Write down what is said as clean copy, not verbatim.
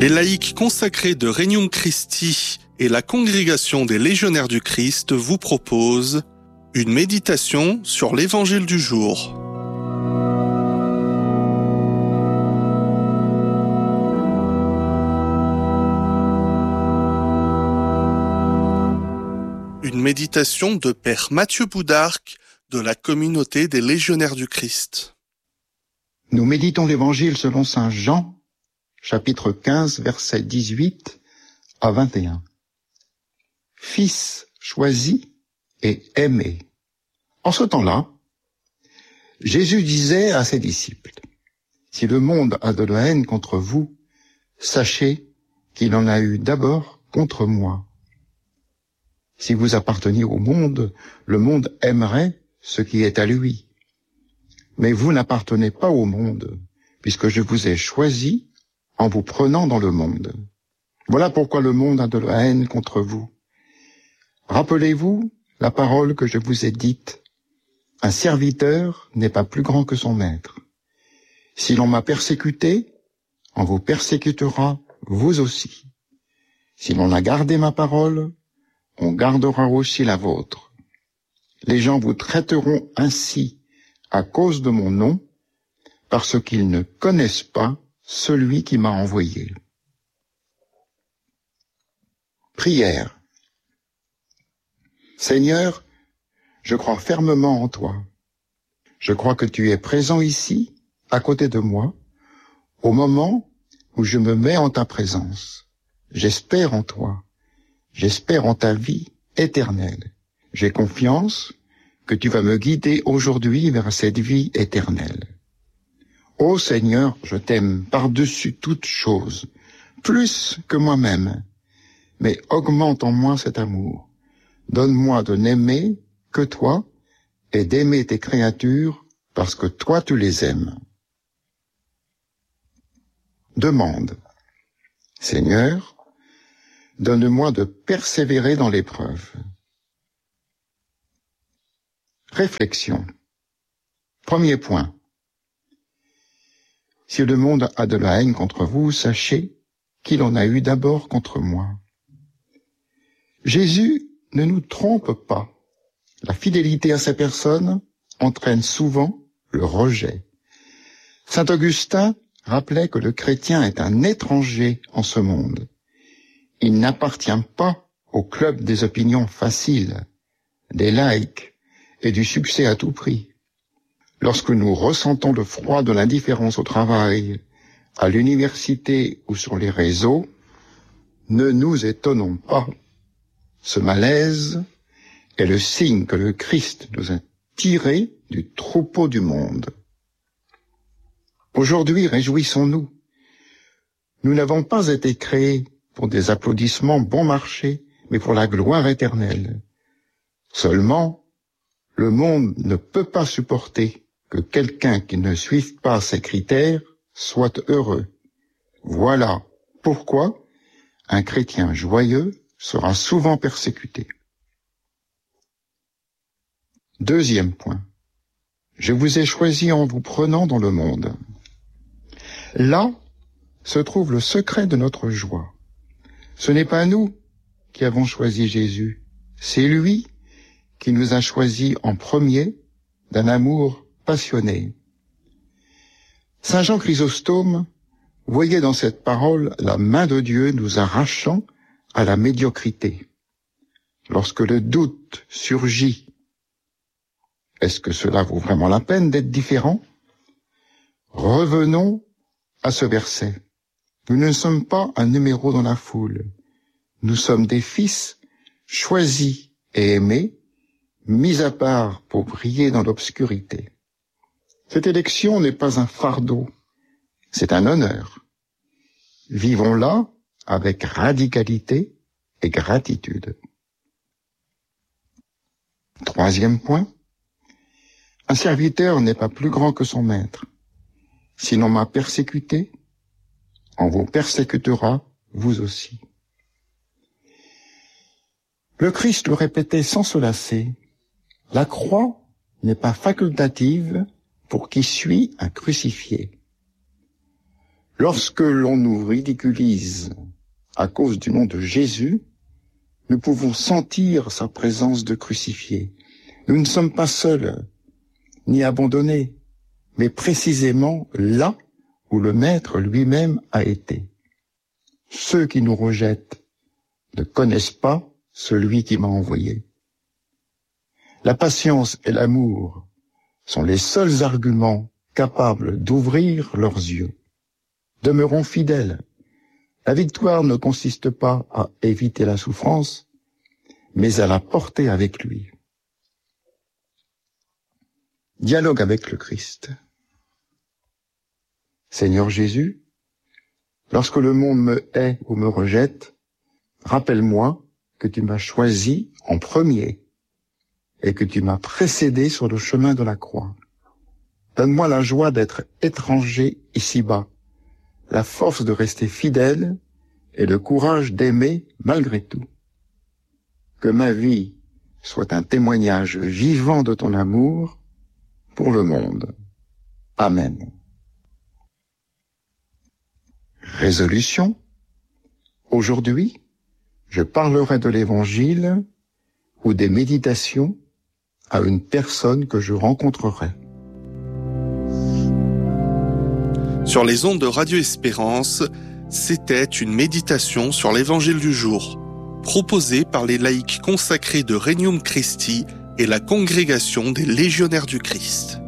Les laïcs consacrés de Regnum Christi et la congrégation des légionnaires du Christ vous proposent une méditation sur l'évangile du jour. Une méditation de Père Mathieu Boudarque de la communauté des légionnaires du Christ. Nous méditons l'évangile selon saint Jean, chapitre 15, versets 18 à 21. Fils choisi et aimé. En ce temps-là, Jésus disait à ses disciples, « Si le monde a de la haine contre vous, sachez qu'il en a eu d'abord contre moi. Si vous apparteniez au monde, le monde aimerait ce qui est à lui. Mais vous n'appartenez pas au monde, puisque je vous ai choisi en vous prenant dans le monde. Voilà pourquoi le monde a de la haine contre vous. Rappelez-vous la parole que je vous ai dite. Un serviteur n'est pas plus grand que son maître. Si l'on m'a persécuté, on vous persécutera vous aussi. Si l'on a gardé ma parole, on gardera aussi la vôtre. Les gens vous traiteront ainsi à cause de mon nom, parce qu'ils ne connaissent pas celui qui m'a envoyé. » Prière. Seigneur, je crois fermement en toi. Je crois que tu es présent ici, à côté de moi, au moment où je me mets en ta présence. J'espère en toi. J'espère en ta vie éternelle. J'ai confiance que tu vas me guider aujourd'hui vers cette vie éternelle. Ô Seigneur, je t'aime par-dessus toute chose, plus que moi-même, mais augmente en moi cet amour. Donne-moi de n'aimer que toi et d'aimer tes créatures parce que toi tu les aimes. Demande. Seigneur, donne-moi de persévérer dans l'épreuve. Réflexion. Premier point. Si le monde a de la haine contre vous, sachez qu'il en a eu d'abord contre moi. Jésus ne nous trompe pas. La fidélité à sa personne entraîne souvent le rejet. Saint Augustin rappelait que le chrétien est un étranger en ce monde. Il n'appartient pas au club des opinions faciles, des likes et du succès à tout prix. Lorsque nous ressentons le froid de l'indifférence au travail, à l'université ou sur les réseaux, ne nous étonnons pas. Ce malaise est le signe que le Christ nous a tirés du troupeau du monde. Aujourd'hui, réjouissons-nous. Nous n'avons pas été créés pour des applaudissements bon marché, mais pour la gloire éternelle. Seulement, le monde ne peut pas supporter que quelqu'un qui ne suive pas ces critères soit heureux. Voilà pourquoi un chrétien joyeux sera souvent persécuté. Deuxième point. Je vous ai choisi en vous prenant dans le monde. Là se trouve le secret de notre joie. Ce n'est pas nous qui avons choisi Jésus, c'est lui qui nous a choisis en premier d'un amour passionné. Saint Jean Chrysostome voyait dans cette parole la main de Dieu nous arrachant à la médiocrité. Lorsque le doute surgit, est-ce que cela vaut vraiment la peine d'être différent? Revenons à ce verset. Nous ne sommes pas un numéro dans la foule. Nous sommes des fils choisis et aimés, mis à part pour briller dans l'obscurité. Cette élection n'est pas un fardeau, c'est un honneur. Vivons-la avec radicalité et gratitude. Troisième point. Un serviteur n'est pas plus grand que son maître. Si l'on m'a persécuté, on vous persécutera vous aussi. Le Christ le répétait sans se lasser. La croix n'est pas facultative pour qui suit un crucifié. Lorsque l'on nous ridiculise à cause du nom de Jésus, nous pouvons sentir sa présence de crucifié. Nous ne sommes pas seuls, ni abandonnés, mais précisément là où le Maître lui-même a été. Ceux qui nous rejettent ne connaissent pas celui qui m'a envoyé. La patience et l'amour sont les seuls arguments capables d'ouvrir leurs yeux. Demeurons fidèles. La victoire ne consiste pas à éviter la souffrance, mais à la porter avec lui. Dialogue avec le Christ. Seigneur Jésus, lorsque le monde me hait ou me rejette, rappelle-moi que tu m'as choisi en premier et que tu m'as précédé sur le chemin de la croix. Donne-moi la joie d'être étranger ici-bas, la force de rester fidèle et le courage d'aimer malgré tout. Que ma vie soit un témoignage vivant de ton amour pour le monde. Amen. Résolution. Aujourd'hui, je parlerai de l'Évangile ou des méditations à une personne que je rencontrerai. Sur les ondes de Radio Espérance, c'était une méditation sur l'Évangile du jour, proposée par les laïcs consacrés de Regnum Christi et la Congrégation des Légionnaires du Christ.